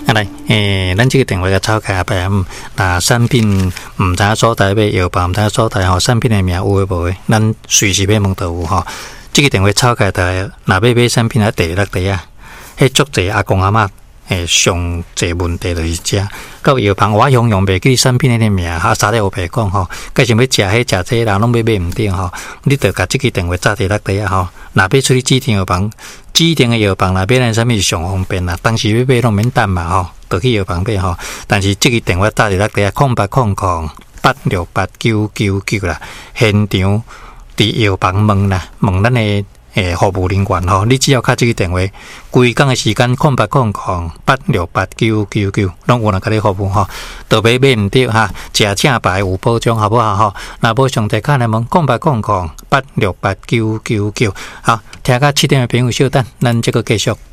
来，咱这个电话甲吵开白那产品唔知所在买药房，唔知所在吼，产品的名有诶无诶，咱随时要问都有吼。这个电话吵开的，若要买产品啊，第六题啊，迄足侪阿公阿嬷上侪问题就是这。到药房我用袂记产品的名，啥都有白讲吼。介想要食迄食这啦，拢要买唔定吼。你得甲这个电话打第六题啊吼。若要出去指定药房。指定的药房那边啥物是上方便啦？当时要买拢免等嘛吼，就去药房买吼。但是这个电话打伫底下0800868999啦，现场伫药房问啦，问咱的服务人员吼。你只要卡这个电话，规工的时间0800868999，拢有人甲你服务吼。倒买买唔到哈，食正牌有保障好不好吼？若无上台卡来问0800868999，好，听到7点的朋友稍等，咱这个继续。